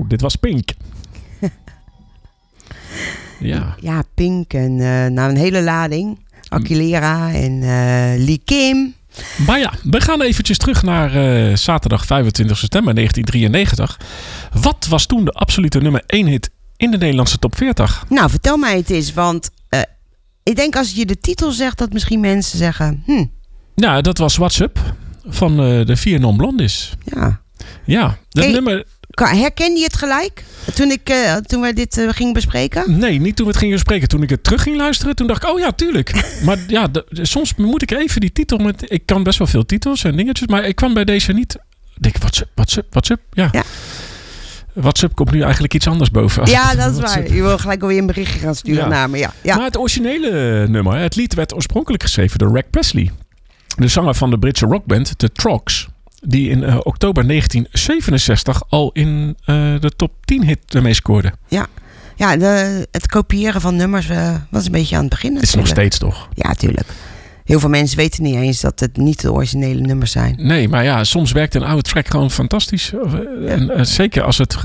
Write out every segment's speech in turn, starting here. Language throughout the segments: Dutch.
Dit was Pink. Ja. Ja, Pink en nou een hele lading. Aguilera en Lee Kim. Maar ja, we gaan eventjes terug naar zaterdag 25 september 1993. Wat was toen de absolute nummer 1 hit in de Nederlandse top 40? Nou, vertel mij het eens, want ik denk als je de titel zegt dat misschien mensen zeggen... Ja, dat was What's Up van de 4 Non-Blondes. Ja, dat nummer... Herkende je het gelijk? Toen wij dit gingen bespreken? Nee, niet toen we het gingen bespreken. Toen ik het terug ging luisteren, toen dacht ik, oh ja, tuurlijk. Maar ja, soms moet ik even die titel... Ik kan best wel veel titels en dingetjes, maar ik kwam bij deze niet... Ik denk, What's Up? Ja. What's Up komt nu eigenlijk iets anders boven. Ja, dat is waar. Je wil gelijk alweer een berichtje gaan sturen naar me. Ja. Maar het originele nummer, het lied werd oorspronkelijk geschreven door Rick Presley. De zanger van de Britse rockband The Trogs. Die in oktober 1967 al in de top 10 hit ermee scoorde. Ja, het kopiëren van nummers was een beetje aan het begin. Het is nog steeds toch? Ja, tuurlijk. Heel veel mensen weten niet eens dat het niet de originele nummers zijn. Nee, maar ja, soms werkt een oude track gewoon fantastisch. En zeker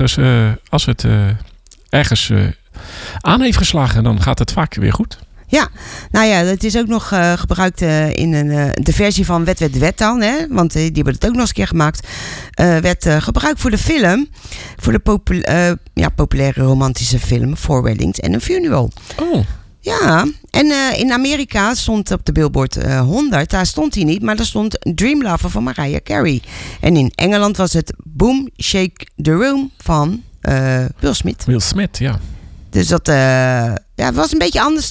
als het ergens aan heeft geslagen, dan gaat het vaak weer goed. Ja, nou ja, het is ook nog gebruikt in de versie van Wet dan, hè? Want die hebben het ook nog eens een keer gemaakt. Werd gebruikt voor de film, voor de populaire romantische film Four Weddings and a Funeral. Oh. Ja, en in Amerika stond op de Billboard 100, daar stond hij niet, maar daar stond Dream Lover van Mariah Carey. En in Engeland was het Boom Shake the Room van Will Smith. Will Smith, ja. Dus dat was een beetje anders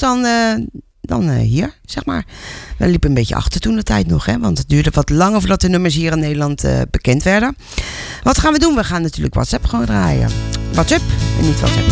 dan hier, zeg maar. We liepen een beetje achter toen de tijd nog, hè? Want het duurde wat langer voordat de nummers hier in Nederland bekend werden. Wat gaan we doen? We gaan natuurlijk WhatsApp gewoon draaien. WhatsApp en niet WhatsApp.